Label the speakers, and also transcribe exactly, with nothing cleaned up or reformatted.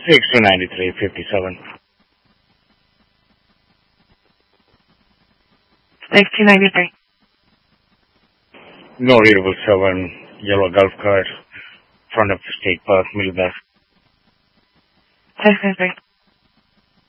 Speaker 1: six two nine three fifty-seven.
Speaker 2: six two nine three.
Speaker 1: No readable seven, yellow golf cart, front of the state park, Middleburg.
Speaker 2: six nine three.